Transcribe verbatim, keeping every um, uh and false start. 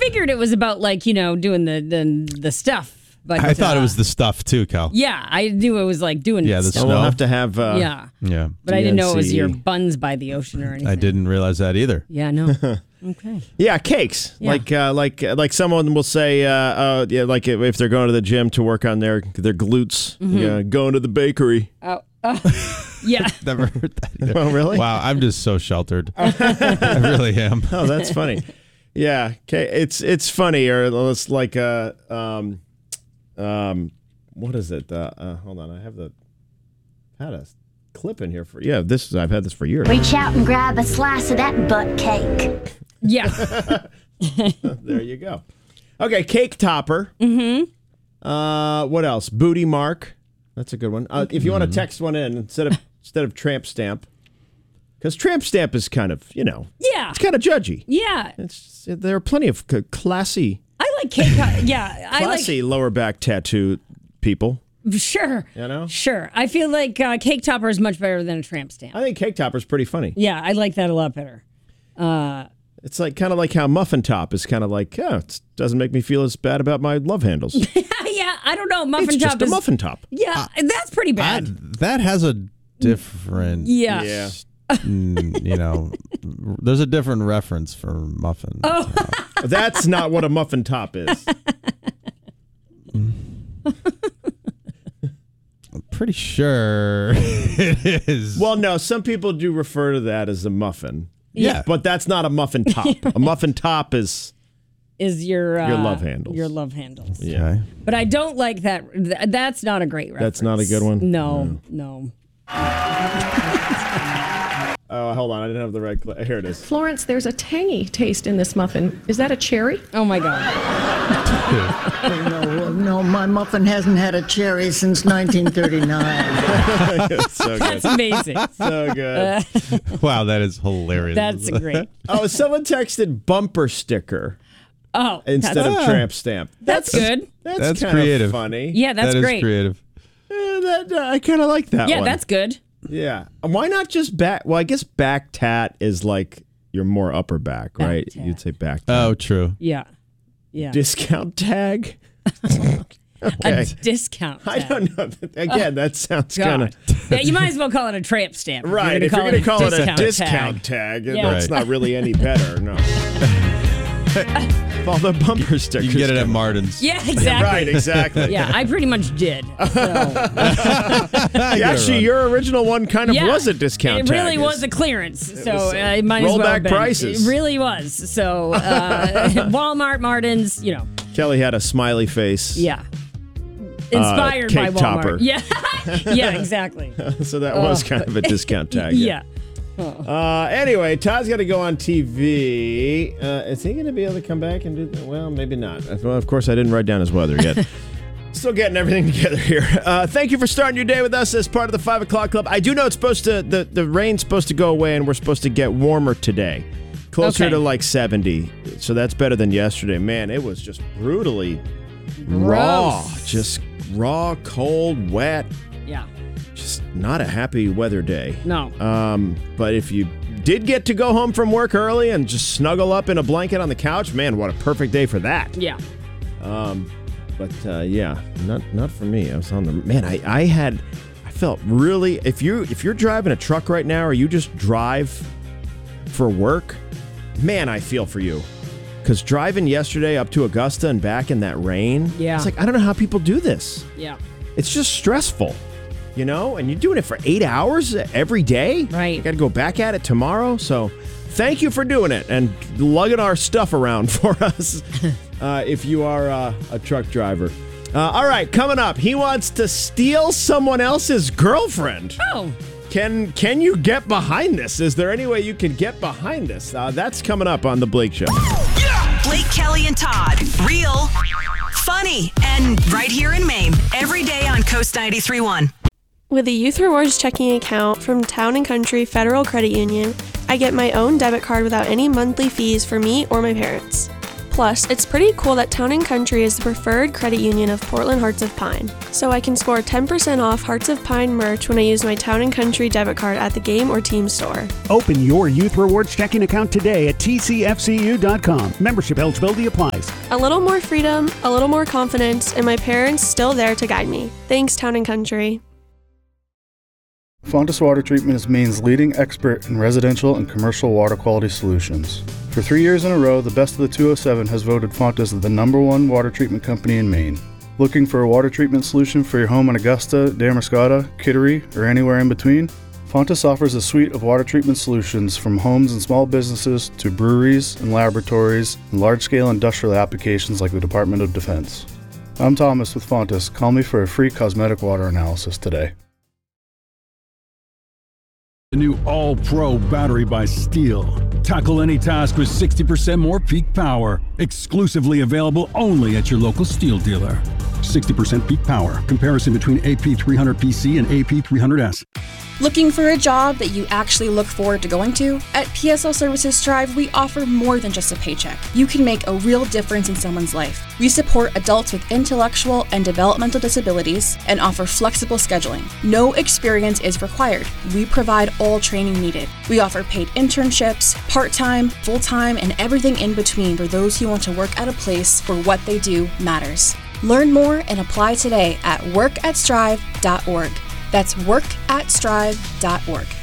figured it was about like, you know, doing the the, the stuff. But, I thought uh, it was the stuff too, Cal. Yeah, I knew it was like doing Yeah, the stuff. snow. We'll have to have. Uh, yeah. Yeah. But I didn't know it was D N C. your buns by the ocean or anything. I didn't realize that either. Yeah, no. Okay. Yeah, cakes. Yeah. Like uh, like like someone will say, uh, uh, yeah, like if, if they're going to the gym to work on their their glutes, Mm-hmm. yeah, going to the bakery. Oh, oh. Yeah. Never heard that either. Oh, really? Wow, I'm just so sheltered. I really am. Oh, that's funny. Yeah, okay, it's it's funny, or it's like uh, um, um, what is it? Uh, uh, hold on, I have the had a clip in here for yeah. This is I've had this for years. Reach out and grab a slice of that butt cake. Yeah. There you go. Okay, cake topper. Mm-hmm. Uh, what else? Booty mark. That's a good one. Uh, if you want to text one in instead of instead of tramp stamp, because tramp stamp is kind of you know Yeah. it's kind of judgy. Yeah. It's there are plenty of c- classy I like cake. Yeah. I like. classy lower back tattoo people. Sure. You know? Sure. I feel like uh, cake topper is much better than a tramp stamp. I think cake topper's pretty funny. Yeah, I like that a lot better. Uh, It's like kind of like how muffin top is kind of like, yeah, it doesn't make me feel as bad about my love handles. yeah, I don't know. Muffin it's top just a is muffin top. Yeah, that's pretty bad. That, that has a different. yeah. Yeah. mm, you know, there's a different reference for muffin. Oh. That's not what a muffin top is. I'm pretty sure it is. Well, no, some people do refer to that as a muffin. Yeah. But that's not a muffin top. A muffin top is Is your uh, Your love handles. Your love handles. yeah. Okay. But I don't like that. th- That's not a great reference. That's not a good one? No, no. Oh, hold on. I didn't have the right cl- here it is. Florence, there's a tangy taste in this muffin. Is that a cherry? Oh my God. No, no, my muffin hasn't had a cherry since nineteen thirty-nine. So That's good. amazing. So good. Wow, that is hilarious. That's great. Oh, someone texted bumper sticker Oh, instead that's, of tramp stamp. that's good. That's, That's kind creative. of funny. Yeah, that's That is great. creative. Eh, that, uh, I kind of like that Yeah, one. that's good. Yeah. Why not just back? Well, I guess back tat is like your more upper back, Back right? tat. You'd say back tat. Oh, true. Yeah. Yeah. Discount tag? A Okay. discount. I tag. don't know. Again, that sounds God. kind of... Yeah, you might as well call it a tramp stamp. Right. If you're going to call it a discount tag, Yeah. that's Right. not really any better, no. All the bumper stickers. You can get it at come- Martin's. Yeah, exactly. Right, exactly. Yeah, I pretty much did. So. Actually, your original one kind of Yeah, was a discount It tag. really It's- was a clearance, so was, uh, uh, it might as well rollback have been. prices. It really was. So uh, Walmart, Martin's, you know, Kelly had a smiley face. yeah, inspired by cake Walmart. topper. Yeah, yeah, exactly. So that was kind of a discount tag. Yeah. Uh, anyway, Todd's got to go on T V. Uh, is he going to be able to come back and do that? Well, maybe not. Well, of course, I didn't write down his weather yet. Still getting everything together here. Uh, thank you for starting your day with us as part of the five o'clock Club. I do know it's supposed to, the, the rain's supposed to go away and we're supposed to get warmer today. Closer Okay. to like seventy. So that's better than yesterday. Man, it was just brutally raw. Gross. Just raw, cold, wet. Yeah. Just not a happy weather day. No. Um, but if you did get to go home from work early and just snuggle up in a blanket on the couch, man, what a perfect day for that. Yeah. Um, but uh, yeah, not not for me. I was on the man. I, I had I felt really if you if you're driving a truck right now or you just drive for work, man, I feel for you. Because driving yesterday up to Augusta and back in that rain, Yeah. it's like I don't know how people do this. Yeah. It's just stressful. You know, and you're doing it for eight hours every day. Right. You got to go back at it tomorrow. So thank you for doing it and lugging our stuff around for us uh, if you are uh, a truck driver. Uh, all right, coming up, he wants to steal someone else's girlfriend. Oh. Can can you get behind this? Is there any way you can get behind this? Uh, that's coming up on The Blake Show. Blake, Kelly, and Todd. Real, funny, and right here in Maine. Every day on Coast ninety-three point one. With a Youth Rewards checking account from Town and Country Federal Credit Union, I get my own debit card without any monthly fees for me or my parents. Plus, it's pretty cool that Town and Country is the preferred credit union of Portland Hearts of Pine. So I can score ten percent off Hearts of Pine merch when I use my Town and Country debit card at the game or team store. Open your Youth Rewards checking account today at T C F C U dot com. Membership eligibility applies. A little more freedom, a little more confidence, and my parents still there to guide me. Thanks, Town and Country. Fontis Water Treatment is Maine's leading expert in residential and commercial water quality solutions. For three years in a row, the Best of the two oh seven has voted Fontis the number one water treatment company in Maine. Looking for a water treatment solution for your home in Augusta, Damariscotta, Kittery, or anywhere in between? Fontis offers a suite of water treatment solutions from homes and small businesses to breweries and laboratories and large-scale industrial applications like the Department of Defense. I'm Thomas with Fontis. Call me for a free cosmetic water analysis today. The new All-Pro battery by Steel. Tackle any task with sixty percent more peak power. Exclusively available only at your local Steel dealer. sixty percent peak power. Comparison between A P three hundred P C and A P three hundred S. Looking for a job that you actually look forward to going to? At P S L Services Strive, we offer more than just a paycheck. You can make a real difference in someone's life. We support adults with intellectual and developmental disabilities and offer flexible scheduling. No experience is required. We provide all training needed. We offer paid internships, part-time, full-time, and everything in between for those who want to work at a place where what they do matters. Learn more and apply today at work at strive dot org. That's work at strive dot org.